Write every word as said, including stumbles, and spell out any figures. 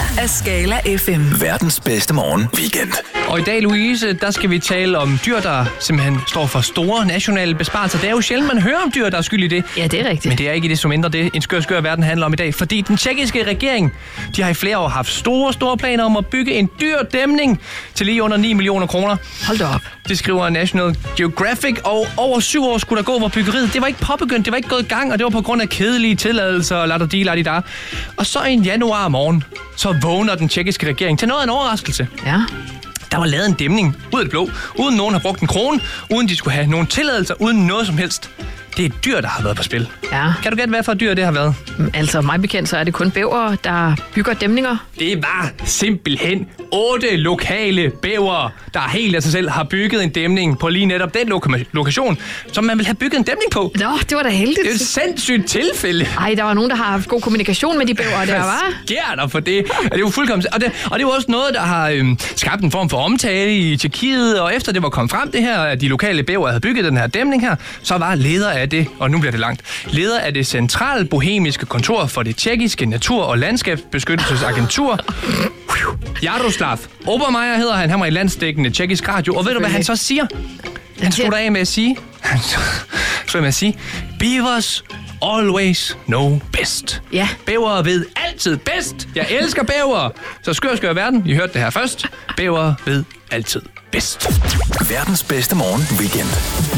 af Skala F M. Verdens bedste morgen weekend. Og i dag, Louise, der skal vi tale om dyr, der simpelthen står for store nationale besparelser. Det er jo sjældent, man hører om dyr, der er skyld i det. Ja, det er rigtigt. Men det er ikke i det som mindre det, en skør, skør verden handler om i dag. Fordi den tjekkiske regering, de har i flere år haft store, store planer om at bygge en dyr dæmning til lige under ni millioner kroner. Hold da op. Det skriver National Geographic, og over syv år skulle der gå, hvor byggeriet, det var ikke påbegyndt, det var ikke gået i gang, og det var på grund af kedelige tilladelser og ladder di laddi da. Og så en januar morgen, så vågner den tjekkiske regering til noget af en overraskelse. Ja. Der var lavet en dæmning ud af det blå, uden nogen har brugt en krone, uden de skulle have nogen tilladelser, uden noget som helst. Det er et dyr, der har været på spil. Ja. Kan du gætte, hvad for et dyr det har været? Altså, mig bekendt, så er det kun bæver, der bygger dæmninger. Det var simpelthen otte lokale bævere, der helt af sig selv har bygget en dæmning på lige netop den loka- lokation, som man vil have bygget en dæmning på. Nå, det var da heldigt. Det er et sindssygt tilfælde. Ej, der var nogen, der har haft god kommunikation med de bævere der, var. Hvad sker der for det? Det er jo fuldkommen... Og det, og det var også noget, der har øhm, skabt en form for omtale i Tjekkiet, og efter det var kommet frem det her, at de lokale bævere havde bygget den her dæmning her, så var leder af det, og nu bliver det langt, leder af det centrale bohemiske kontor for det tjekkiske natur- og landskabsbeskyttelsesagentur, Jaroslav Obermeier hedder han, han var i landsdækkende tjekkisk radio, og ved du, hvad han så siger? Han slutter af med at sige, han slutter med at sige, beavers always know best. Ja. Bævere ved altid bedst. Jeg elsker bævere. Så skør, skør verden. I hørte det her først. Bævere ved altid bedst. Verdens bedste morgen weekend.